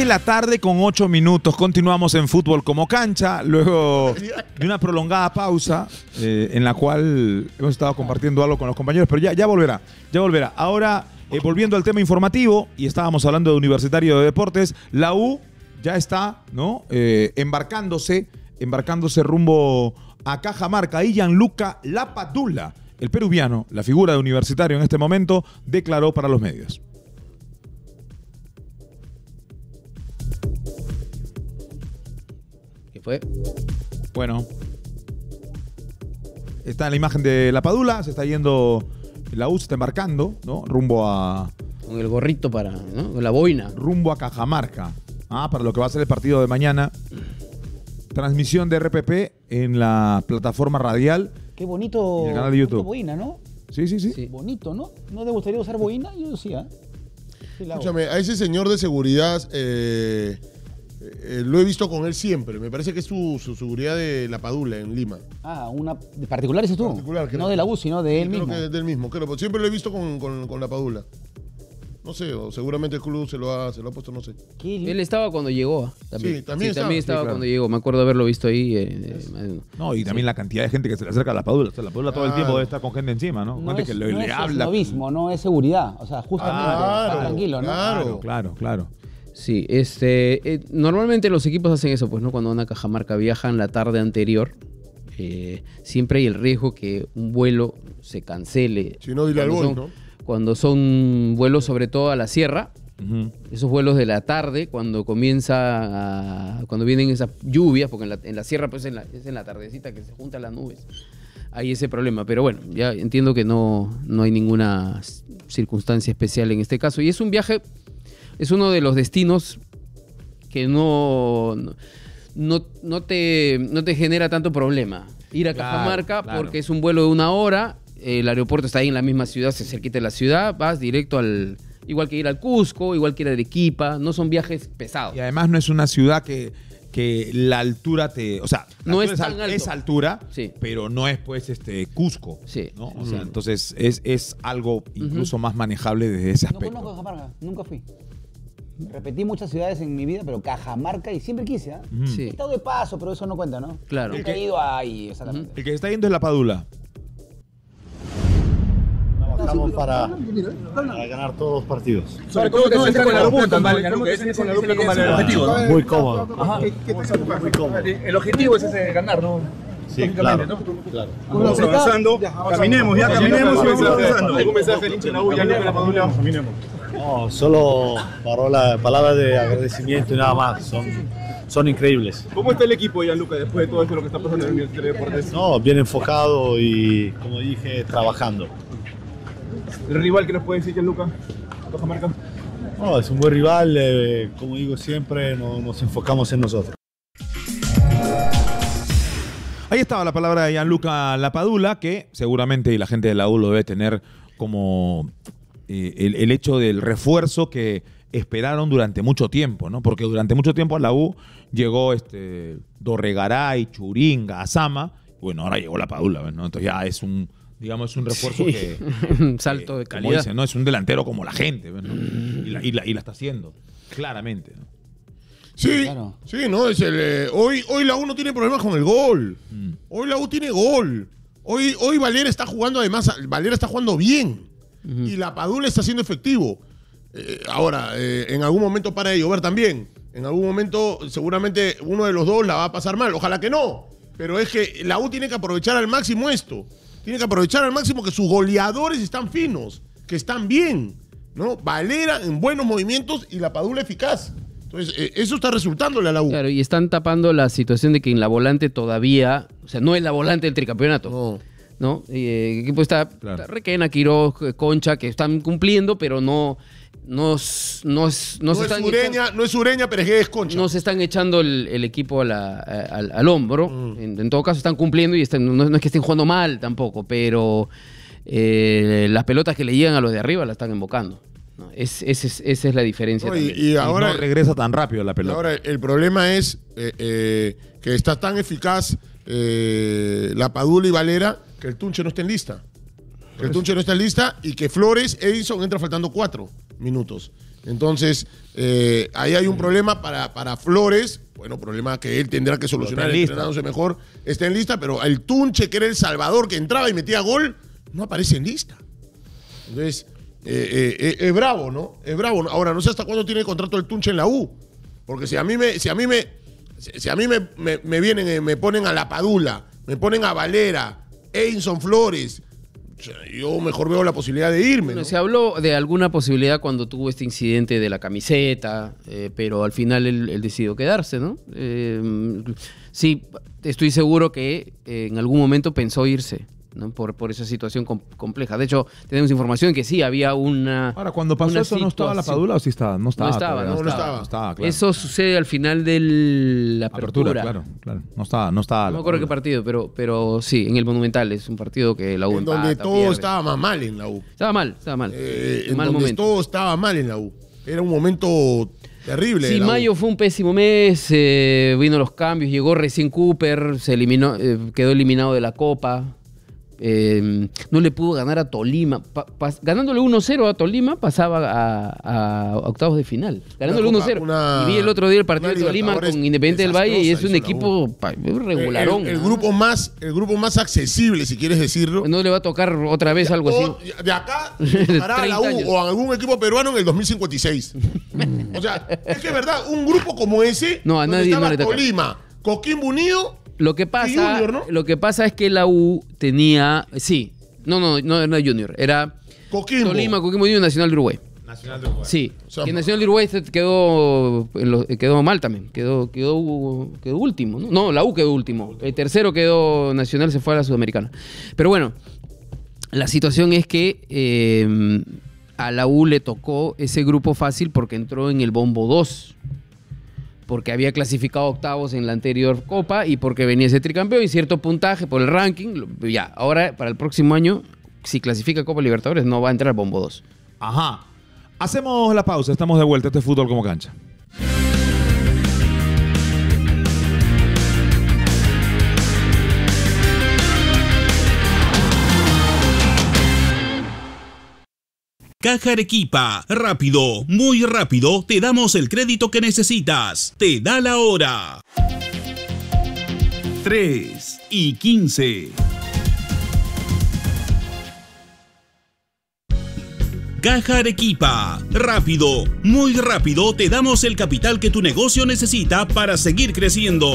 la tarde con 8 minutos. Continuamos en Fútbol como Cancha, luego de una prolongada pausa en la cual hemos estado compartiendo algo con los compañeros, pero ya volverá, ya volverá. Ahora, volviendo al tema informativo, y estábamos hablando de Universitario de Deportes, la U ya está, ¿no? embarcándose rumbo a Cajamarca. Y Gianluca Lapadula, el peruviano, la figura de Universitario en este momento, declaró para los medios. ¿Qué fue? Bueno, está la imagen de Lapadula, se está yendo, la U se está embarcando, ¿no? Rumbo a... Con el gorrito para, ¿no? Con la boina. Rumbo a Cajamarca, para lo que va a ser el partido de mañana. Transmisión de RPP en la plataforma radial. Qué bonito. En el canal de YouTube. Boina, ¿no? Sí. Bonito, ¿no? ¿No te gustaría usar boina? Yo decía. Sí, escúchame, a ese señor de seguridad lo he visto con él siempre. Me parece que es su seguridad de Lapadula en Lima. Una de particular ese tú. Particular, creo. No de la U, sino de él mismo. Creo que es del mismo, creo. Siempre lo he visto con Lapadula. No sé, o seguramente el club se lo ha puesto, no sé. Él estaba cuando llegó. También. Sí, también estaba claro. cuando llegó. Me acuerdo haberlo visto ahí. No, y también la cantidad de gente que se le acerca a Lapadula. O sea, Lapadula todo el tiempo debe estar con gente encima, ¿no? No Gente es, que no le es habla. esnovismo, no es seguridad. O sea, justamente, está tranquilo, ¿no? Claro. Sí, normalmente los equipos hacen eso, pues, ¿no? Cuando van a Cajamarca viajan la tarde anterior. Siempre hay el riesgo que un vuelo se cancele. Si no, dile al gol, ¿no? Cuando son vuelos sobre todo a la sierra, esos vuelos de la tarde, cuando cuando vienen esas lluvias, porque en la sierra pues es en la tardecita que se juntan las nubes, hay ese problema. Pero bueno, ya entiendo que no hay ninguna circunstancia especial en este caso. Y es un viaje, es uno de los destinos que no te genera tanto problema. Ir a Cajamarca, porque es un vuelo de 1 hora. El aeropuerto está ahí en la misma ciudad, se cerquita de la ciudad, vas directo igual que ir al Cusco, igual que ir a Arequipa, no son viajes pesados. Y además no es una ciudad que la altura o sea, no es tan alto. Es altura, sí, pero no es pues Cusco, sí, ¿no? O sea, entonces es algo incluso más manejable desde ese aspecto. No conozco Cajamarca, nunca fui. Repetí muchas ciudades en mi vida, pero Cajamarca y siempre quise, ¿eh? Sí. He estado de paso, pero eso no cuenta, ¿no? Claro. Nunca he ido ahí, exactamente. El que se está yendo es Lapadula. Trabajamos para ganar todos los partidos. Sobre todo te sientes con la punta, con el objetivo. Muy cómodo. Muy cómodo. El objetivo es ese, ganar, ¿no? Sí, claro. Vamos avanzando, caminemos y vamos avanzando. ¿Algún mensaje del hincha de la U, Gianluca Lapadula? Caminemos. No, solo palabras de agradecimiento y nada más. Son increíbles. ¿Cómo está el equipo, Gianluca, después de todo esto lo que está pasando en el Ministerio de Deportes? No, bien enfocado y, como dije, trabajando. ¿El rival que nos puede decir, Gianluca? ¿Cajamarca? No, es un buen rival, como digo siempre, nos enfocamos en nosotros. Ahí estaba la palabra de Gianluca Lapadula, que seguramente, y la gente de la U lo debe tener como el hecho del refuerzo que esperaron durante mucho tiempo, ¿no? Porque durante mucho tiempo a la U llegó Dorregaray, Churinga, Azama, y bueno, ahora llegó Lapadula, ¿no? Entonces ya es un refuerzo que... un salto de calidad. Como dicen, ¿no? Es un delantero como la gente, ¿no? Y la está haciendo, claramente, ¿no? Sí, claro. Sí, ¿no? Hoy la U no tiene problemas con el gol. Hoy la U tiene gol. Hoy Valera está jugando, además, Valera está jugando bien. Y Lapadula está siendo efectivo. Ahora, en algún momento para de llover también. En algún momento, seguramente, uno de los dos la va a pasar mal. Ojalá que no. Pero es que la U tiene que aprovechar al máximo esto. Tiene que aprovechar al máximo que sus goleadores están finos, que están bien, ¿no? Valera en buenos movimientos y Lapadula eficaz. Entonces, eso está resultándole a la U. Claro, y están tapando la situación de que en la volante todavía, o sea, no es la volante del tricampeonato. ¿No? El equipo está Requena, Quiroz, Concha, que están cumpliendo, pero no es Ureña, pero es Concha. No se están echando el equipo al hombro. En todo caso, están cumpliendo y no es que estén jugando mal tampoco, pero las pelotas que le llegan a los de arriba la están invocando. ¿No? Esa es la diferencia. Y ahora no regresa tan rápido la pelota. Ahora, el problema es que está tan eficaz Lapadula y Valera que el Tunche no está en lista. Que el Tunche no está en lista y que Flores, Edison entra faltando 4 minutos. Entonces, ahí hay un problema para Flores. Bueno, problema que él tendrá que solucionar entrenándose mejor. Está en lista, pero el Tunche, que era el Salvador, que entraba y metía gol, no aparece en lista. Entonces, es bravo, ¿no? Es bravo. Ahora, no sé hasta cuándo tiene el contrato el Tunche en la U. Porque si a mí me vienen, me ponen a La Padula, me ponen a Valera, Edinson Flores, yo mejor veo la posibilidad de irme. Bueno, ¿no? se habló de alguna posibilidad cuando tuvo este incidente de la camiseta, pero al final él decidió quedarse, ¿no? Sí, estoy seguro que en algún momento pensó irse, ¿no? Por esa situación compleja. De hecho, tenemos información que sí había una. Ahora, cuando pasó eso, ¿no estaba La Padula o sí estaba? No estaba. No estaba. Claro. Eso sucede al final de la apertura. Claro. No estaba. No me acuerdo qué partido, pero sí, en el Monumental. Es un partido que la U en donde todo pierde. estaba mal en la U. Estaba mal. En mal donde momento. Todo estaba mal en la U. Era un momento terrible. Sí, mayo fue un pésimo mes. Vino los cambios. Llegó recién Cooper. Se eliminó, quedó eliminado de la Copa. No le pudo ganar a Tolima. Ganándole 1-0 a Tolima, pasaba a octavos de final. Ganándole 1-0. Y vi el otro día el partido de Tolima con Independiente del Valle y es un equipo regularón. El grupo más accesible, si quieres decirlo. No le va a tocar otra vez algo así. De acá, para la U o a algún equipo peruano en el 2056. O sea, es que es verdad, un grupo como ese, no, a nadie no le toca. Tolima, Coquimbo Unido. Lo que pasa, Junior, ¿no? Lo que pasa es que la U tenía. Sí. No era Junior. Era Coquimbo. Tolima, Coquimbo Unido y Nacional de Uruguay. Sí. Que Nacional de Uruguay quedó mal también. Quedó último, ¿no? No, la U quedó último. El tercero quedó Nacional, se fue a la Sudamericana. Pero bueno, la situación es que a la U le tocó ese grupo fácil porque entró en el bombo 2. Porque había clasificado octavos en la anterior Copa y porque venía ese tricampeón y cierto puntaje por el ranking. Ya, ahora para el próximo año, si clasifica Copa Libertadores, no va a entrar al bombo 2. Ajá. Hacemos la pausa, estamos de vuelta. Este es Fútbol como Cancha. Caja Arequipa, rápido, muy rápido, te damos el crédito que necesitas. Te da la hora. 3:15. Caja Arequipa, rápido, muy rápido, te damos el capital que tu negocio necesita para seguir creciendo.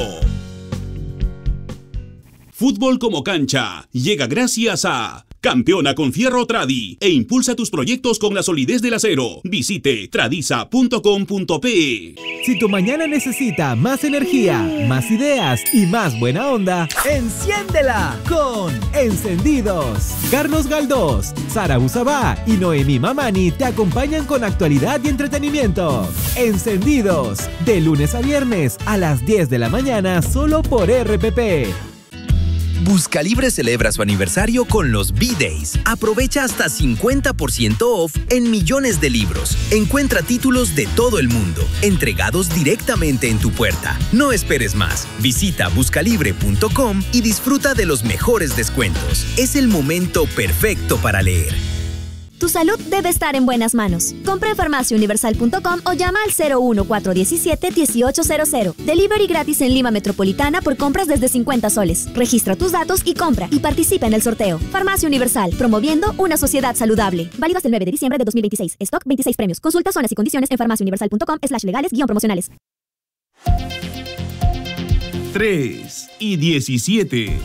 Fútbol como Cancha llega gracias a Campeona con Fierro Tradi e impulsa tus proyectos con la solidez del acero. Visite tradiza.com.pe. Si tu mañana necesita más energía, más ideas y más buena onda, enciéndela con Encendidos. Carlos Galdós, Sara Usabá y Noemí Mamani te acompañan con actualidad y entretenimiento. Encendidos, de lunes a viernes a las 10 de la mañana solo por RPP. Buscalibre celebra su aniversario con los B-Days. Aprovecha hasta 50% off en millones de libros. Encuentra títulos de todo el mundo, entregados directamente en tu puerta. No esperes más. Visita buscalibre.com y disfruta de los mejores descuentos. Es el momento perfecto para leer. Tu salud debe estar en buenas manos. Compra en farmaciauniversal.com o llama al 01417-1800. Delivery gratis en Lima Metropolitana por compras desde 50 soles. Registra tus datos y compra y participa en el sorteo. Farmacia Universal, promoviendo una sociedad saludable. Válido hasta el 9 de diciembre de 2026. Stock 26 premios. Consulta zonas y condiciones en farmaciauniversal.com/legales-promocionales. 3:17.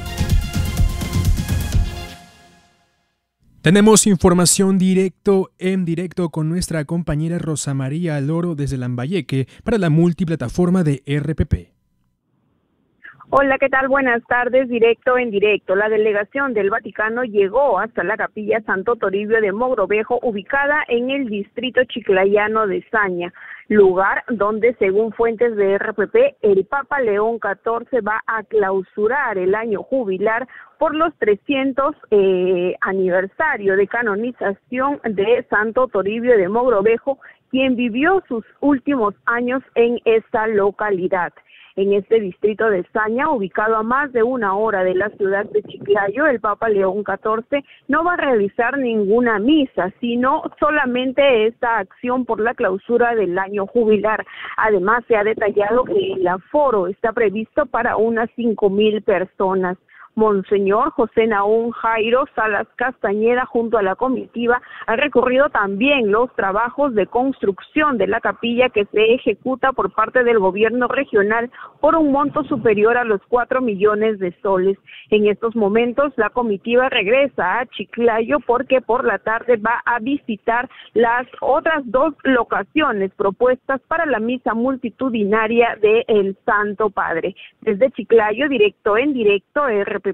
Tenemos información en directo con nuestra compañera Rosa María Loro desde Lambayeque para la multiplataforma de RPP. Hola, ¿qué tal? Buenas tardes, en directo. La delegación del Vaticano llegó hasta la capilla Santo Toribio de Mogrovejo, ubicada en el distrito chiclayano de Saña, lugar donde, según fuentes de RPP, el Papa León XIV va a clausurar el año jubilar por los 300 aniversario de canonización de Santo Toribio de Mogrovejo, quien vivió sus últimos años en esta localidad. En este distrito de Saña, ubicado a más de 1 hora de la ciudad de Chiclayo, el Papa León XIV no va a realizar ninguna misa, sino solamente esta acción por la clausura del año jubilar. Además, se ha detallado que el aforo está previsto para unas 5,000 personas. Monseñor José Naún Jairo Salas Castañeda, junto a la comitiva, ha recorrido también los trabajos de construcción de la capilla que se ejecuta por parte del gobierno regional por un monto superior a los 4 millones de soles. En estos momentos, la comitiva regresa a Chiclayo porque por la tarde va a visitar las otras 2 locaciones propuestas para la misa multitudinaria de el Santo Padre. Desde Chiclayo, directo en directo, RPP.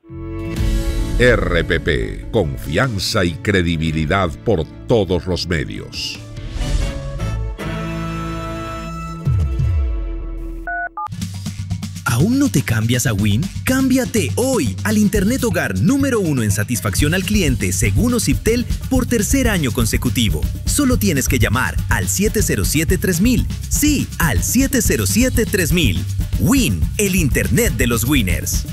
RPP, confianza y credibilidad por todos los medios. ¿Aún no te cambias a Win? Cámbiate hoy al Internet Hogar número 1 en satisfacción al cliente según Ociptel por 3er año consecutivo. Solo tienes que llamar al 707-3000. Sí, al 707-3000. Win, el Internet de los winners.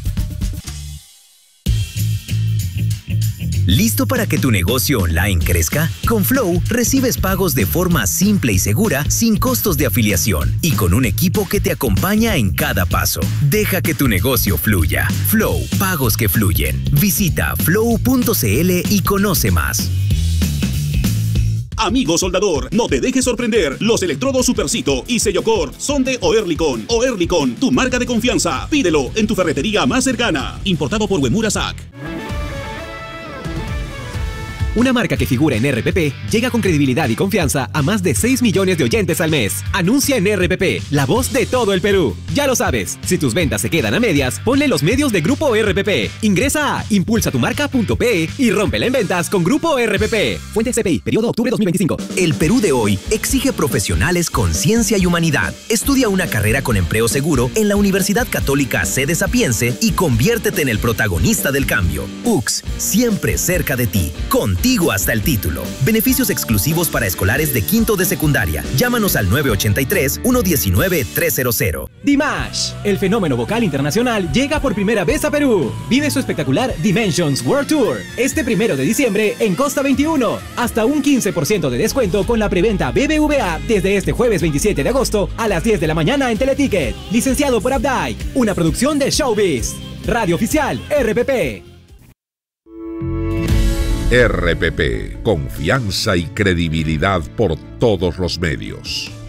¿Listo para que tu negocio online crezca? Con Flow recibes pagos de forma simple y segura, sin costos de afiliación y con un equipo que te acompaña en cada paso. Deja que tu negocio fluya. Flow, pagos que fluyen. Visita flow.cl y conoce más. Amigo soldador, no te dejes sorprender. Los electrodos Supercito y Sellocor son de Oerlikon. Oerlikon, tu marca de confianza. Pídelo en tu ferretería más cercana. Importado por Uemura SAC. Una marca que figura en RPP llega con credibilidad y confianza a más de 6 millones de oyentes al mes. Anuncia en RPP, la voz de todo el Perú. Ya lo sabes, si tus ventas se quedan a medias, ponle los medios de Grupo RPP. Ingresa a impulsatumarca.pe y rómpela en ventas con Grupo RPP. Fuente CPI, periodo octubre 2025. El Perú de hoy exige profesionales con ciencia y humanidad. Estudia una carrera con empleo seguro en la Universidad Católica Sede Sapiense y conviértete en el protagonista del cambio. UX, siempre cerca de ti. Contigo hasta el título. Beneficios exclusivos para escolares de quinto de secundaria. Llámanos al 983-119-300. Dimash, el fenómeno vocal internacional, llega por primera vez a Perú. Vive su espectacular Dimensions World Tour este 1 de diciembre en Costa 21. Hasta un 15% de descuento con la preventa BBVA desde este jueves 27 de agosto a las 10 de la mañana en Teleticket. Licenciado por Updike, una producción de Showbiz. Radio Oficial RPP. RPP, confianza y credibilidad por todos los medios.